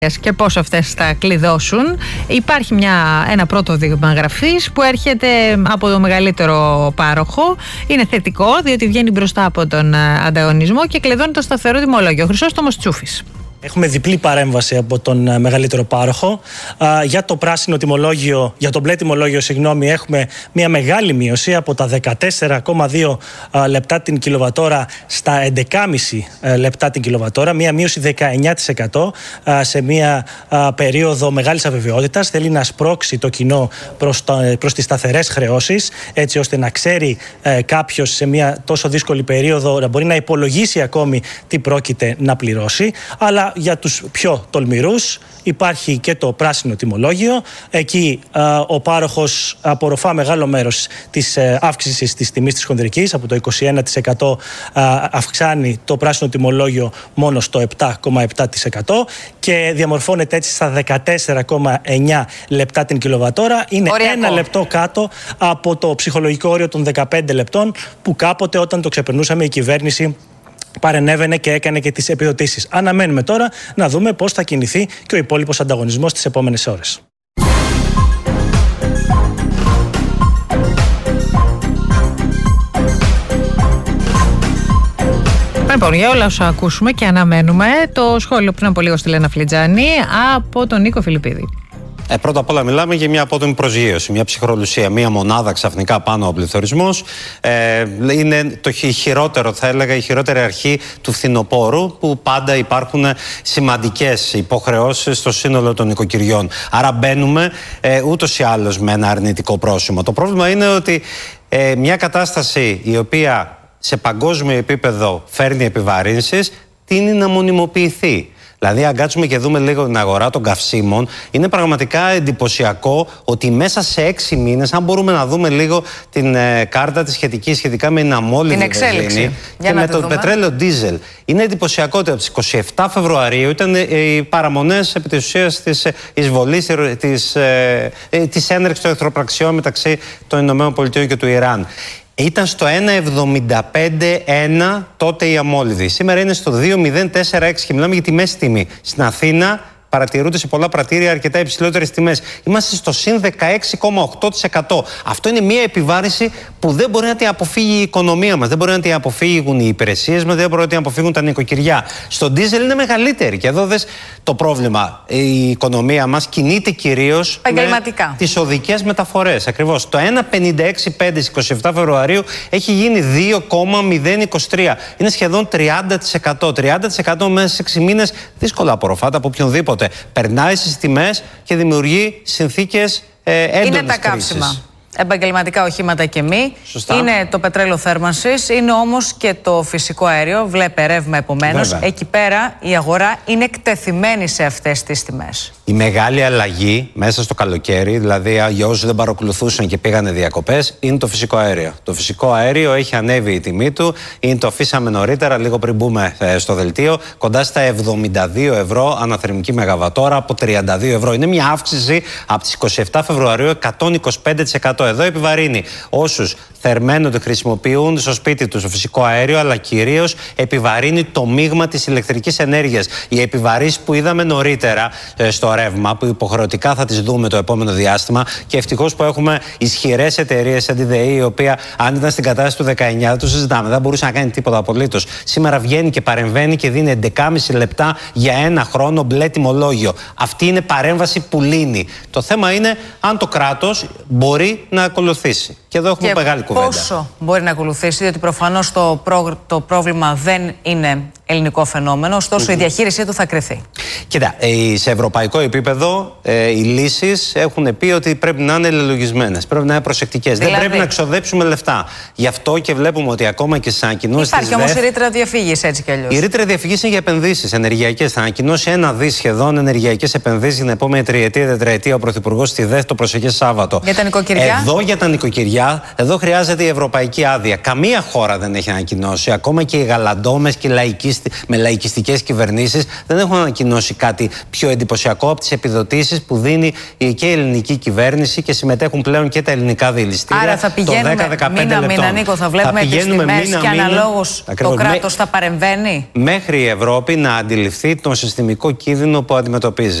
και πώς αυτές θα κλειδώσουν. Υπάρχει ένα πρώτο δείγμα γραφής που έρχεται από το μεγαλύτερο πάροχο. Είναι θετικό διότι βγαίνει μπροστά από τον ανταγωνισμό και κλειδώνει το σταθερό τιμολόγιο. Χρυσόστομος Τσούφης. Έχουμε διπλή παρέμβαση από τον μεγαλύτερο πάροχο. Για το πράσινο τιμολόγιο, για το μπλε τιμολόγιο, έχουμε μια μεγάλη μείωση από τα 14,2 λεπτά την κιλοβατόρα στα 11,5 λεπτά την κιλοβατόρα. Μια μείωση 19% σε μια περίοδο μεγάλης αβεβαιότητας. Θέλει να σπρώξει το κοινό προς τις σταθερές χρεώσεις, έτσι ώστε να ξέρει κάποιος σε μια τόσο δύσκολη περίοδο να μπορεί να υπολογίσει ακόμη τι πρόκειται να πληρώσει. Αλλά για τους πιο τολμηρούς υπάρχει και το πράσινο τιμολόγιο. Εκεί ο πάροχος απορροφά μεγάλο μέρος της αύξησης της τιμής της χονδρικής. Από το 21% αυξάνει το πράσινο τιμολόγιο μόνο στο 7,7% και διαμορφώνεται έτσι στα 14,9 λεπτά την κιλοβατόρα. Είναι ένα λεπτό κάτω από το ψυχολογικό όριο των 15 λεπτών που κάποτε όταν το ξεπερνούσαμε η κυβέρνηση παρενέβαινε και έκανε και τις επιδοτήσεις. Αναμένουμε τώρα να δούμε πώς θα κινηθεί και ο υπόλοιπος ανταγωνισμός τις επόμενες ώρες. Λοιπόν, για όλα όσα ακούσουμε και αναμένουμε, το σχόλιο πριν από λίγο στη Λένα Φλιτζάνη από τον Νίκο Φιλιππίδη. Πρώτα απ' όλα μιλάμε για μια απότομη προσγείωση, μια ψυχρολουσία, μια μονάδα ξαφνικά πάνω ο πληθωρισμός. Είναι το χειρότερο, θα έλεγα, η χειρότερη αρχή του φθινοπόρου, που πάντα υπάρχουν σημαντικές υποχρεώσεις στο σύνολο των οικοκυριών. Άρα μπαίνουμε ούτως ή άλλως με ένα αρνητικό πρόσημο. Το πρόβλημα είναι ότι μια κατάσταση η οποία σε παγκόσμιο επίπεδο φέρνει επιβαρύνσεις τείνει να μονιμοποιηθεί. Δηλαδή, αν κάτσουμε και δούμε λίγο την αγορά των καυσίμων, είναι πραγματικά εντυπωσιακό ότι μέσα σε 6 μήνες, αν μπορούμε να δούμε λίγο την κάρτα τη σχετικά με την αμόλυδη βενζίνη και με το πετρέλαιο ντίζελ, είναι εντυπωσιακό ότι από τις 27 Φεβρουαρίου ήταν οι παραμονές επί της ουσίας της εισβολής, της έναρξης των εχθροπραξιών μεταξύ των ΗΠΑ και του Ιράν. Ήταν στο 1,75-1 τότε η αμόλυδη. Σήμερα είναι στο 2,046 και μιλάμε για τη μέση τιμή. Στην Αθήνα παρατηρούνται σε πολλά πρατήρια αρκετά υψηλότερες τιμές. Είμαστε στο συν 16,8%. Αυτό είναι μια επιβάρηση που δεν μπορεί να την αποφύγει η οικονομία μας. Δεν μπορεί να την αποφύγουν οι υπηρεσίες μας, δεν μπορεί να την αποφύγουν τα νοικοκυριά. Στο ντίζελ είναι μεγαλύτερη. Και εδώ δες το πρόβλημα. Η οικονομία μας κινείται κυρίως με τις οδικές μεταφορές. Ακριβώς. Το 1,56,5 στις 27 Φεβρουαρίου έχει γίνει 2,023. Είναι σχεδόν 30%. 30% μέσα σε 6 μήνες δύσκολα απορροφάται από οποιονδήποτε. Περνάει στις τιμές και δημιουργεί συνθήκες έντονης είναι τα καύσιμα. Επαγγελματικά οχήματα και μη. Σωστά. Είναι το πετρέλαιο θέρμανσης, είναι όμως και το φυσικό αέριο. Βλέπε ρεύμα επομένως. Εκεί πέρα η αγορά είναι εκτεθειμένη σε αυτές τις τιμές. Η μεγάλη αλλαγή μέσα στο καλοκαίρι, δηλαδή για όσους δεν παρακολουθούσαν και πήγανε διακοπές, είναι το φυσικό αέριο. Το φυσικό αέριο έχει ανέβει η τιμή του, το αφήσαμε νωρίτερα, λίγο πριν μπούμε στο δελτίο, κοντά στα 72 ευρώ αναθερμική μεγαβατόρα από 32 ευρώ. Είναι μια αύξηση από τις 27 Φεβρουαρίου 125%. Εδώ επιβαρύνει όσους θερμαίνονται, χρησιμοποιούν στο σπίτι τους το φυσικό αέριο, αλλά κυρίως επιβαρύνει το μείγμα της ηλεκτρικής ενέργειας. Οι επιβαρύσεις που είδαμε νωρίτερα στο ρεύμα, που υποχρεωτικά θα τις δούμε το επόμενο διάστημα, και ευτυχώς που έχουμε ισχυρές εταιρείες σαν τη ΔΕΗ, η οποία αν ήταν στην κατάσταση του 19 δεν το συζητάμε, δεν μπορούσε να κάνει τίποτα απολύτως. Σήμερα βγαίνει και παρεμβαίνει και δίνει 11,5 λεπτά για ένα χρόνο μπλε τιμολόγιο. Αυτή είναι παρέμβαση που λύνει. Το θέμα είναι αν το κράτος μπορεί να ακολουθήσει. Και εδώ έχουμε μεγάλη κουβέντα. Πόσο μπορεί να ακολουθήσει, διότι προφανώς το πρόβλημα δεν είναι ελληνικό φαινόμενο, ωστόσο η διαχείρισή του θα κριθεί. Κοίτα, σε ευρωπαϊκό επίπεδο οι λύσεις έχουν πει ότι πρέπει να είναι λελογισμένες, πρέπει να είναι προσεκτικές. Δηλαδή, δεν πρέπει να ξοδέψουμε λεφτά. Γι' αυτό και βλέπουμε ότι ακόμα και στις ανακοινώσεις της ΔΕΘ. Υπάρχει όμως η ρήτρα διαφύγης, έτσι κι αλλιώς. Η ρήτρα διαφυγής είναι για επενδύσεις ενεργειακές. Θα ανακοινώσει 1 δις σχεδόν ενεργειακές επενδύσεις για την επόμενη τριετία, τετραετία ο Πρωθυπουργός στη ΔΕΘ το προσεχές Σάββατο. Για τα νοικοκυριά. Εδώ για τα νοικοκυριά, εδώ χρειάζεται χρειάζεται η ευρωπαϊκή άδεια. Καμία χώρα δεν έχει ανακοινώσει. Ακόμα και οι γαλαντόμες και με λαϊκιστικές κυβερνήσεις δεν έχουν ανακοινώσει κάτι πιο εντυπωσιακό από τις επιδοτήσεις που δίνει και η ελληνική κυβέρνηση και συμμετέχουν πλέον και τα ελληνικά διελιστήρια. Άρα θα πηγαίνουμε μήνα-μήνα, Νίκο, θα βλέπουμε τις τιμές και αναλόγως το κράτος θα παρεμβαίνει. Μέχρι η Ευρώπη να αντιληφθεί τον συστημικό κίνδυνο που αντιμετωπίζει.